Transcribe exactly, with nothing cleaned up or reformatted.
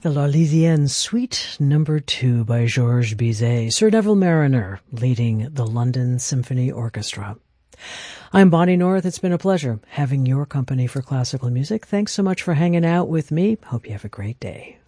The L'Arlésienne Suite Number Two by Georges Bizet, Sir Neville Marriner leading the London Symphony Orchestra. I'm Bonnie North. It's been a pleasure having your company for classical music. Thanks so much for hanging out with me. Hope you have a great day.